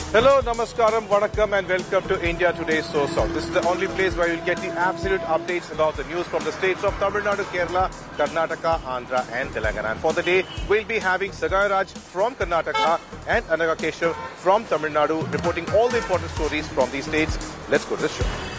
Hello, Namaskaram, Vanakkam and welcome to India Today So South. This is the only place where you'll get the absolute updates about the news from the states of Tamil Nadu, Kerala, Karnataka, Andhra and Telangana. And for the day, we'll be having Sagay Raj from Karnataka and Anaga Keshav from Tamil Nadu reporting all the important stories from these states. Let's go to the show.